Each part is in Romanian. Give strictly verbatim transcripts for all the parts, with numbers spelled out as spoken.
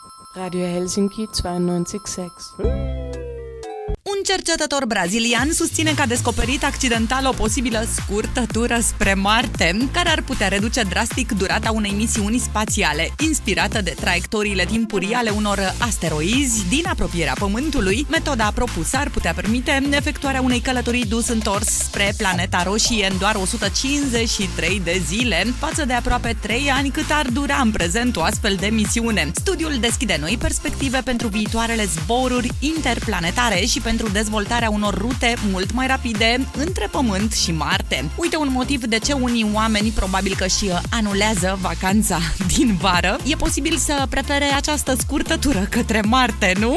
Radio Helsinki nouăzeci și șase. Un cercetător brazilian susține că a descoperit accidental o posibilă scurtătură spre Marte, care ar putea reduce drastic durata unei misiuni spațiale, inspirată de traiectoriile timpurii ale unor asteroizi din apropierea Pământului. Metoda propusă ar putea permite efectuarea unei călătorii dus-întors spre planeta roșie în doar o sută cincizeci și trei de zile, față de aproape trei ani cât ar dura în prezent o astfel de misiune. Studiul deschide noi perspective pentru viitoarele zboruri interplanetare și pentru dezvoltarea unor rute mult mai rapide între Pământ și Marte. Uite un motiv de ce unii oameni probabil că și anulează vacanța din vară. E posibil să prefere această scurtătură către Marte, nu?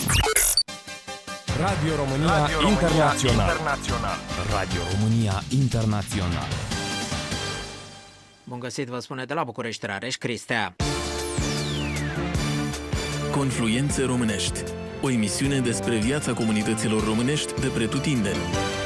Radio România, Radio România Internațional. Internațional. Radio România Internațional. Bun găsit, vă spune de la București, Rareș Cristea. Confluențe românești. O emisiune despre viața comunităților românești de pretutindeni.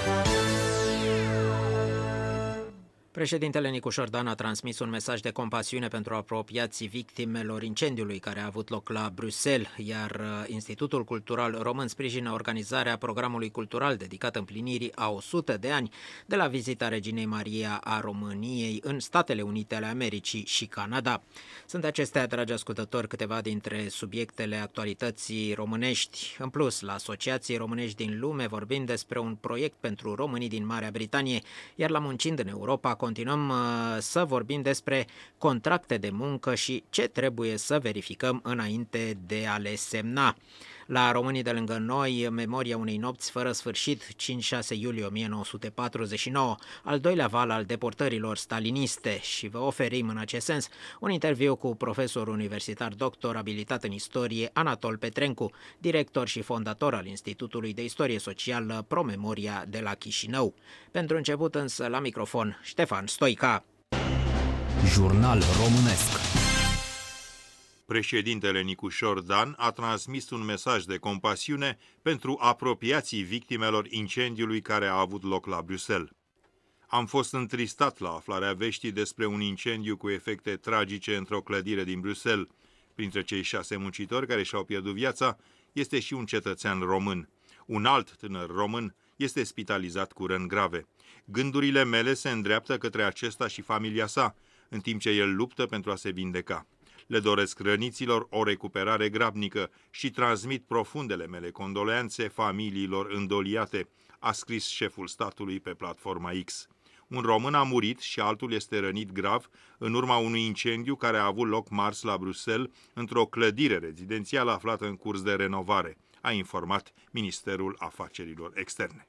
Președintele Nicu Șordan a transmis un mesaj de compasiune pentru apropiații victimelor incendiului care a avut loc la Bruxelles, iar Institutul Cultural Român sprijină organizarea programului cultural dedicat împlinirii a o sută de ani de la vizita Reginei Maria a României în Statele Unite ale Americii și Canada. Sunt acestea, dragi ascultători, câteva dintre subiectele actualității românești. În plus, la Asociații Românești din Lume vorbim despre un proiect pentru românii din Marea Britanie, iar la Muncind în Europa continuăm uh, să vorbim despre contracte de muncă și ce trebuie să verificăm înainte de a le semna. La Românii de lângă noi, memoria unei nopți fără sfârșit, cinci șase iulie o mie nouă sute patruzeci și nouă, al doilea val al deportărilor staliniste, și vă oferim în acest sens un interviu cu profesorul universitar doctor abilitat în istorie Anatol Petrencu, director și fondator al Institutului de Istorie Socială Promemoria de la Chișinău. Pentru început însă la microfon Ștefan Stoica. Jurnal românesc. Președintele Nicu Șordan a transmis un mesaj de compasiune pentru apropiații victimelor incendiului care a avut loc la Bruxelles. Am fost întristat la aflarea veștii despre un incendiu cu efecte tragice într-o clădire din Bruxelles. Printre cei șase muncitori care și-au pierdut viața este și un cetățean român. Un alt tânăr român este spitalizat cu răni grave. Gândurile mele se îndreaptă către acesta și familia sa, în timp ce el luptă pentru a se vindeca. Le doresc răniților o recuperare grabnică și transmit profundele mele condoleanțe familiilor îndoliate, a scris șeful statului pe platforma X. Un român a murit și altul este rănit grav în urma unui incendiu care a avut loc marți la Bruxelles, într-o clădire rezidențială aflată în curs de renovare, a informat Ministerul Afacerilor Externe.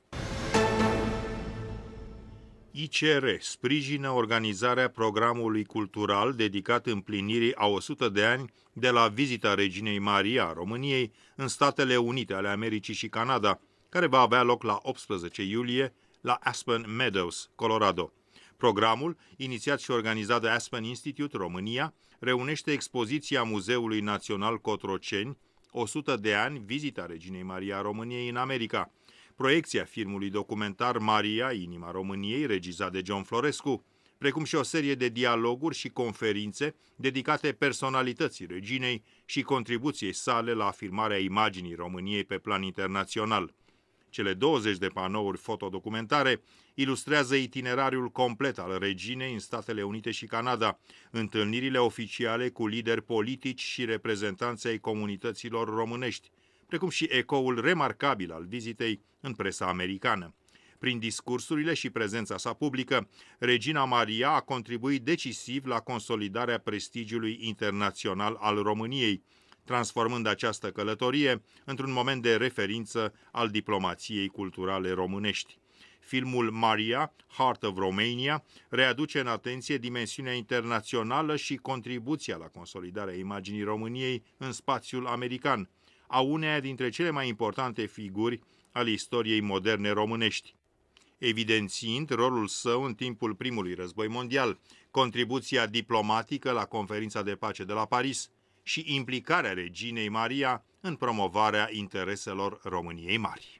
I C R sprijină organizarea programului cultural dedicat împlinirii a o sută de ani de la vizita Reginei Maria a României în Statele Unite ale Americii și Canada, care va avea loc la optsprezece iulie la Aspen Meadows, Colorado. Programul, inițiat și organizat de Aspen Institute România, reunește expoziția Muzeului Național Cotroceni, o sută de ani, vizita Reginei Maria a României în America, proiecția filmului documentar Maria, Inima României, regizat de John Florescu, precum și o serie de dialoguri și conferințe dedicate personalității reginei și contribuției sale la afirmarea imaginii României pe plan internațional. Cele douăzeci de panouri fotodocumentare ilustrează itinerariul complet al reginei în Statele Unite și Canada, întâlnirile oficiale cu lideri politici și reprezentanți ai comunităților românești, precum și ecoul remarcabil al vizitei în presa americană. Prin discursurile și prezența sa publică, Regina Maria a contribuit decisiv la consolidarea prestigiului internațional al României, transformând această călătorie într-un moment de referință al diplomației culturale românești. Filmul Maria, Heart of Romania, readuce în atenție dimensiunea internațională și contribuția la consolidarea imaginii României în spațiul american, a uneia dintre cele mai importante figuri ale istoriei moderne românești, evidențiind rolul său în timpul primului război mondial, contribuția diplomatică la conferința de pace de la Paris și implicarea Reginei Maria în promovarea intereselor României Mari.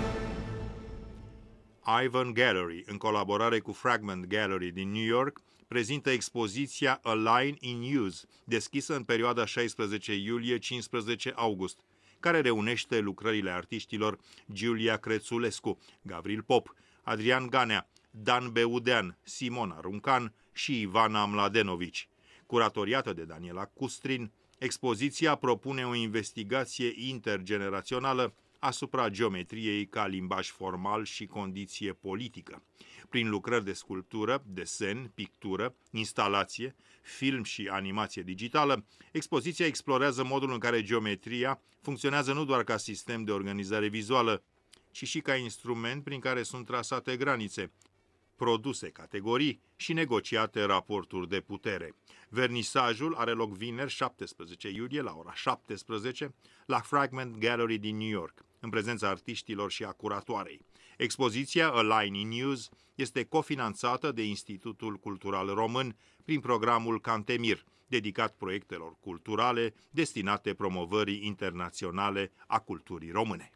Ivan Gallery, în colaborare cu Fragment Gallery din New York, prezintă expoziția A Line in Use, deschisă în perioada șaisprezece iulie - cincisprezece august, care reunește lucrările artiștilor Giulia Crețulescu, Gavril Pop, Adrian Ganea, Dan Beudean, Simona Runcan și Ivana Mladenovici. Curatoriată de Daniela Custrin, expoziția propune o investigație intergenerațională asupra geometriei ca limbaj formal și condiție politică. Prin lucrări de sculptură, desen, pictură, instalație, film și animație digitală, expoziția explorează modul în care geometria funcționează nu doar ca sistem de organizare vizuală, ci și ca instrument prin care sunt trasate granițe, produse categorii și negociate raporturi de putere. Vernisajul are loc vineri șaptesprezece iulie la ora șaptesprezece la Fragment Gallery din New York, în prezența artiștilor și a curatoarei. Expoziția A Line in Use este cofinanțată de Institutul Cultural Român prin programul Cantemir, dedicat proiectelor culturale destinate promovării internaționale a culturii române.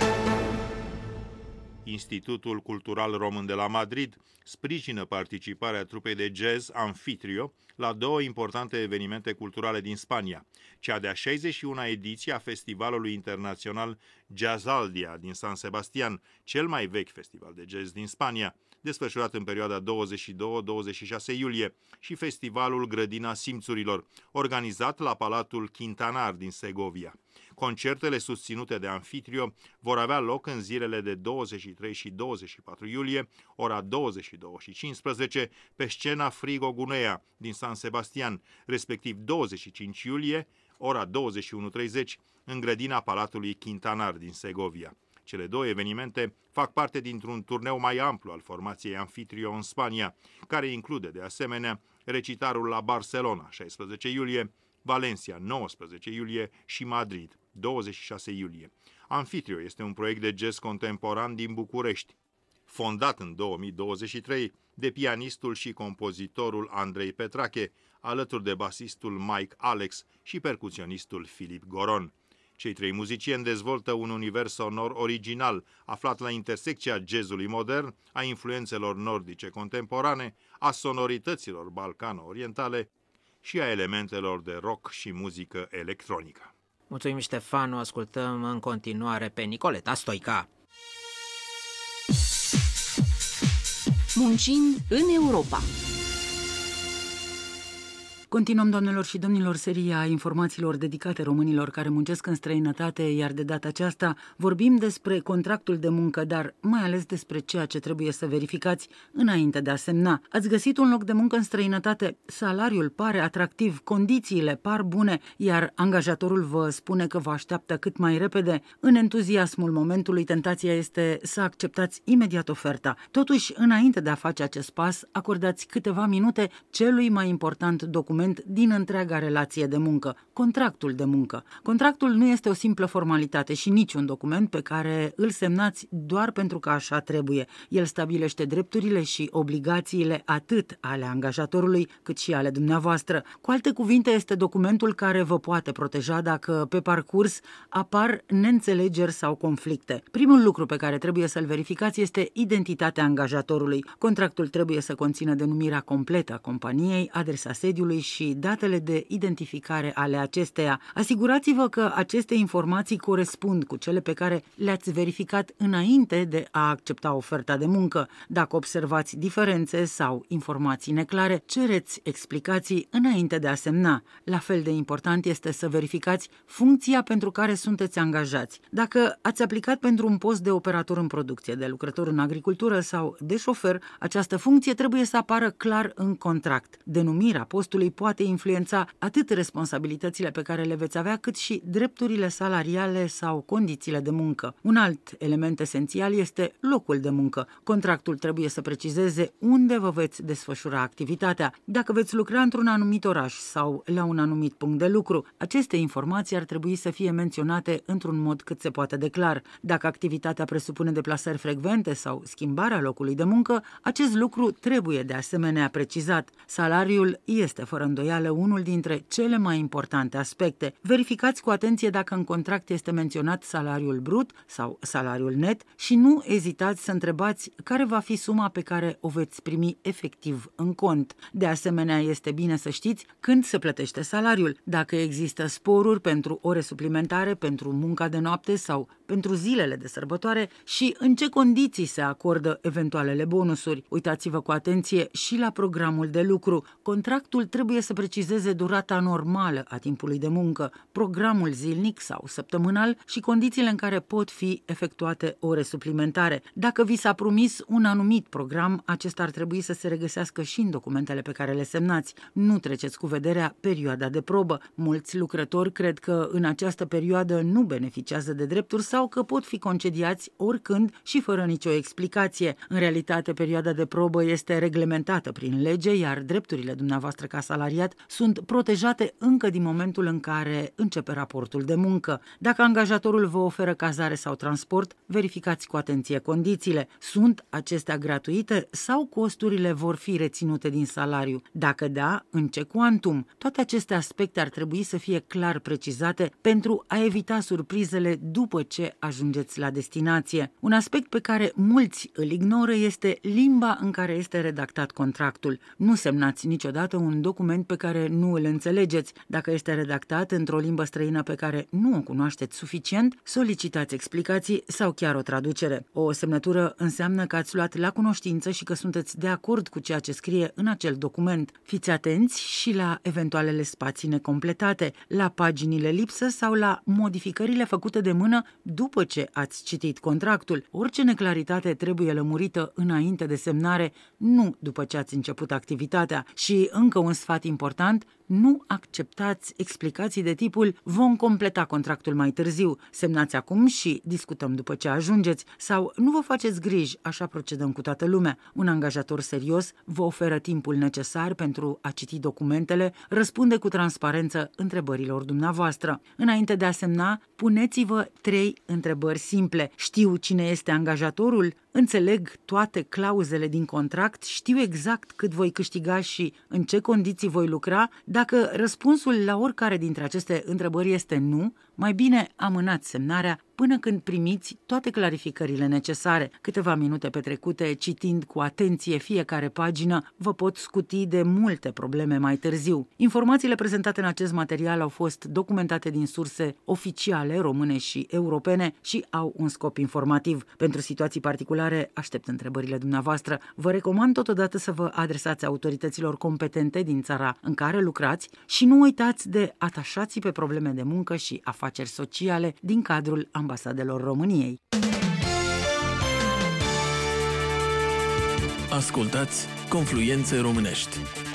Institutul Cultural Român de la Madrid sprijină participarea trupei de jazz Amfitrio la două importante evenimente culturale din Spania, cea de-a șaizeci și una ediție a Festivalului Internațional Jazzaldia din San Sebastian, cel mai vechi festival de jazz din Spania, desfășurat în perioada douăzeci și doi - douăzeci și șase iulie, și Festivalul Grădina Simțurilor, organizat la Palatul Quintanar din Segovia. Concertele susținute de Amfitrio vor avea loc în zilele de douăzeci și trei și douăzeci și patru iulie, ora douăzeci și două și cincisprezece, pe scena Frigo Gunea din San Sebastian, respectiv douăzeci și cinci iulie, ora douăzeci și unu treizeci, în grădina Palatului Quintanar din Segovia. Cele două evenimente fac parte dintr-un turneu mai amplu al formației Amfitrio în Spania, care include de asemenea recitarul la Barcelona, șaisprezece iulie, Valencia, nouăsprezece iulie și Madrid, douăzeci și șase iulie. Amfitrio este un proiect de jazz contemporan din București, fondat în două mii douăzeci și trei de pianistul și compozitorul Andrei Petrache, alături de basistul Mike Alex și percuționistul Filip Goron. Cei trei muzicieni dezvoltă un univers sonor original, aflat la intersecția jazzului modern, a influențelor nordice contemporane, a sonorităților balcano-orientale și a elementelor de rock și muzică electronică. Mulțumim, Ștefan, o ascultăm în continuare pe Nicoleta Stoica. Muncind în Europa. Continuăm, doamnelor și domnilor, seria informațiilor dedicate românilor care muncesc în străinătate, iar de data aceasta vorbim despre contractul de muncă, dar mai ales despre ceea ce trebuie să verificați înainte de a semna. Ați găsit un loc de muncă în străinătate, salariul pare atractiv, condițiile par bune, iar angajatorul vă spune că vă așteaptă cât mai repede. În entuziasmul momentului, tentația este să acceptați imediat oferta. Totuși, înainte de a face acest pas, acordați câteva minute celui mai important document din întreaga relație de muncă, contractul de muncă. Contractul nu este o simplă formalitate și nici un document pe care îl semnați doar pentru că așa trebuie. El stabilește drepturile și obligațiile atât ale angajatorului cât și ale dumneavoastră. Cu alte cuvinte, este documentul care vă poate proteja dacă pe parcurs apar neînțelegeri sau conflicte. Primul lucru pe care trebuie să-l verificați este identitatea angajatorului. Contractul trebuie să conțină denumirea completă a companiei, adresa sediului și datele de identificare ale acesteia. Asigurați-vă că aceste informații corespund cu cele pe care le-ați verificat înainte de a accepta oferta de muncă. Dacă observați diferențe sau informații neclare, cereți explicații înainte de a semna. La fel de important este să verificați funcția pentru care sunteți angajați. Dacă ați aplicat pentru un post de operator în producție, de lucrător în agricultură sau de șofer, această funcție trebuie să apară clar în contract. Denumirea postului poate influența atât responsabilitățile pe care le veți avea, cât și drepturile salariale sau condițiile de muncă. Un alt element esențial este locul de muncă. Contractul trebuie să precizeze unde vă veți desfășura activitatea. Dacă veți lucra într-un anumit oraș sau la un anumit punct de lucru, aceste informații ar trebui să fie menționate într-un mod cât se poate de clar. Dacă activitatea presupune deplasări frecvente sau schimbarea locului de muncă, acest lucru trebuie de asemenea precizat. Salariul este fără îndoială unul dintre cele mai importante aspecte. Verificați cu atenție dacă în contract este menționat salariul brut sau salariul net și nu ezitați să întrebați care va fi suma pe care o veți primi efectiv în cont. De asemenea, este bine să știți când se plătește salariul, dacă există sporuri pentru ore suplimentare, pentru munca de noapte sau pentru zilele de sărbătoare și în ce condiții se acordă eventualele bonusuri. Uitați-vă cu atenție și la programul de lucru. Contractul trebuie să precizeze durata normală a timpului de muncă, programul zilnic sau săptămânal și condițiile în care pot fi efectuate ore suplimentare. Dacă vi s-a promis un anumit program, acesta ar trebui să se regăsească și în documentele pe care le semnați. Nu treceți cu vederea perioada de probă. Mulți lucrători cred că în această perioadă nu beneficiază de drepturi sau că pot fi concediați oricând și fără nicio explicație. În realitate, perioada de probă este reglementată prin lege, iar drepturile dumneavoastră ca salariat sunt protejate încă din momentul în care începe raportul de muncă. Dacă angajatorul vă oferă cazare sau transport, verificați cu atenție condițiile. Sunt acestea gratuite sau costurile vor fi reținute din salariu? Dacă da, în ce cuantum? Toate aceste aspecte ar trebui să fie clar precizate pentru a evita surprizele după ce ajungeți la destinație. Un aspect pe care mulți îl ignoră este limba în care este redactat contractul. Nu semnați niciodată un document pe care nu îl înțelegeți. Dacă este redactat într-o limbă străină pe care nu o cunoașteți suficient, solicitați explicații sau chiar o traducere. O semnătură înseamnă că ați luat la cunoștință și că sunteți de acord cu ceea ce scrie în acel document. Fiți atenți și la eventualele spații necompletate, la paginile lipsă sau la modificările făcute de mână după ce ați citit contractul. Orice neclaritate trebuie lămurită înainte de semnare, nu după ce ați început activitatea. Și încă un sfat important, nu acceptați explicații de tipul vom completa contractul mai târziu, semnați acum și discutăm după ce ajungeți, sau nu vă faceți griji, așa procedăm cu toată lumea. Un angajator serios vă oferă timpul necesar pentru a citi documentele, răspunde cu transparență întrebărilor dumneavoastră. Înainte de a semna, puneți-vă trei întrebări simple. Știu cine este angajatorul? Înțeleg toate clauzele din contract? Știu exact cât voi câștiga și în ce condiții voi lucra? Dacă răspunsul la oricare dintre aceste întrebări este nu, mai bine amânați semnarea până când primiți toate clarificările necesare. Câteva minute petrecute citind cu atenție fiecare pagină vă pot scuti de multe probleme mai târziu. Informațiile prezentate în acest material au fost documentate din surse oficiale române și europene și au un scop informativ. Pentru situații particulare aștept întrebările dumneavoastră. Vă recomand totodată să vă adresați autorităților competente din țara în care lucrați și nu uitați de atașații pe probleme de muncă și afaceri sociale din cadrul ambasadelor României. Ascultați Confluențe Românești.